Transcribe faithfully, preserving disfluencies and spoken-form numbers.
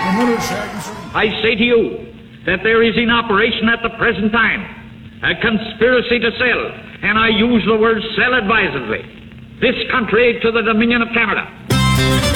I say to you that there is in operation at the present time a conspiracy to sell, and I use the word sell advisedly, this country to the Dominion of Canada.